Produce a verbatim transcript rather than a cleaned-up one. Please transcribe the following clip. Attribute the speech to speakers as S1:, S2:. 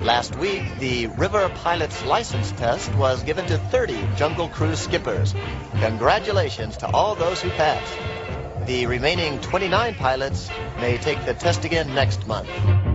S1: Last week, the River Pilot's license test was given to thirty Jungle Cruise skippers. Congratulations to all those who passed. The remaining twenty-nine pilots may take the test again next month.